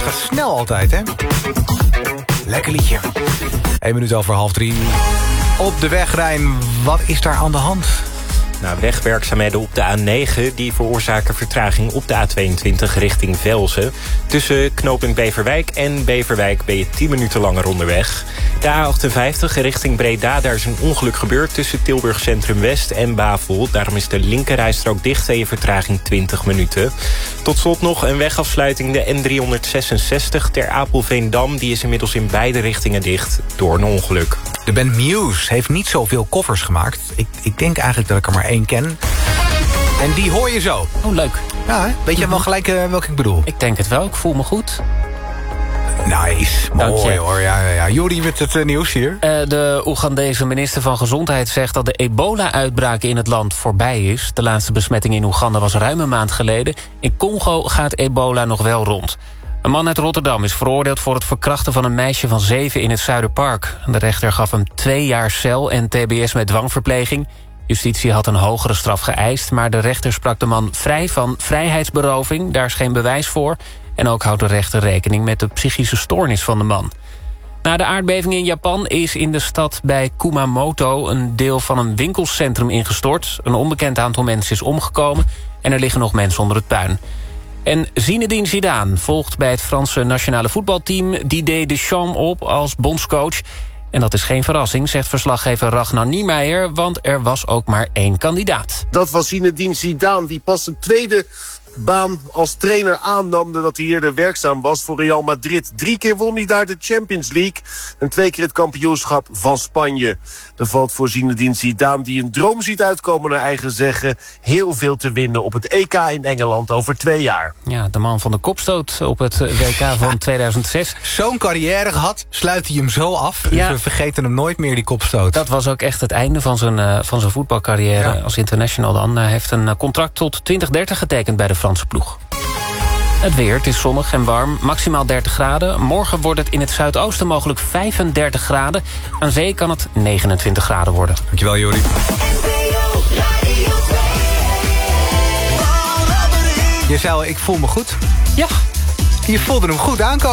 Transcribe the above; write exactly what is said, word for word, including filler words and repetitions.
gaat snel altijd, hè? Lekker liedje. Eén minuut over half drie. Op de weg, Rijn, wat is daar aan de hand? Nou, wegwerkzaamheden op de A negen die veroorzaken vertraging op de A tweeëntwintig richting Velzen. Tussen knooppunt Beverwijk en Beverwijk ben je tien minuten langer onderweg. De A achtenvijftig richting Breda, daar is een ongeluk gebeurd tussen Tilburg Centrum West en Bavel. Daarom is de linkerrijstrook dicht en je vertraging twintig minuten. Tot slot nog een wegafsluiting, de N driehonderdzesenzestig ter Apelveendam. Die is inmiddels in beide richtingen dicht door een ongeluk. De band Muse heeft niet zoveel covers gemaakt. Ik, ik denk eigenlijk dat ik er maar één ken. En die hoor je zo. Oh, leuk. Ja, hè? Weet je wel gelijk uh, welke ik bedoel? Ik denk het wel, ik voel me goed. Nice, mooi hoor. Ja, ja, ja. Jori met het uh, nieuws hier. Uh, de Oegandese minister van Gezondheid zegt dat de ebola-uitbraak in het land voorbij is. De laatste besmetting in Oeganda was ruim een maand geleden. In Congo gaat ebola nog wel rond. Een man uit Rotterdam is veroordeeld voor het verkrachten van een meisje van zeven in het Zuiderpark. De rechter gaf hem twee jaar cel en tbs met dwangverpleging. Justitie had een hogere straf geëist, maar de rechter sprak de man vrij van vrijheidsberoving. Daar is geen bewijs voor. En ook houdt de rechter rekening met de psychische stoornis van de man. Na de aardbeving in Japan is in de stad bij Kumamoto een deel van een winkelcentrum ingestort. Een onbekend aantal mensen is omgekomen en er liggen nog mensen onder het puin. En Zinedine Zidane volgt bij het Franse nationale voetbalteam Didier Deschamps op als bondscoach. En dat is geen verrassing, zegt verslaggever Ragnar Niemeyer, want er was ook maar één kandidaat. Dat was Zinedine Zidane, die pas een tweede baan als trainer aannam nadat hij eerder werkzaam was voor Real Madrid. Drie keer won hij daar de Champions League en twee keer het kampioenschap van Spanje. Er valt voor Zinedine Zidane, die een droom ziet uitkomen naar eigen zeggen, heel veel te winnen op het E K in Engeland over twee jaar. Ja, de man van de kopstoot op het W K van tweeduizend zes. Zo'n carrière gehad, sluit hij hem zo af. Ja. We vergeten hem nooit meer, die kopstoot. Dat was ook echt het einde van zijn, uh, van zijn voetbalcarrière ja. als international dan. Hij heeft een contract tot twintig dertig getekend bij de Franse ploeg. Het weer, het is zonnig en warm, maximaal dertig graden. Morgen wordt het in het zuidoosten mogelijk vijfendertig graden. Aan zee kan het negenentwintig graden worden. Dankjewel, Jori. Je zei al, ik voel me goed. Ja. Je voelde hem goed aankomen.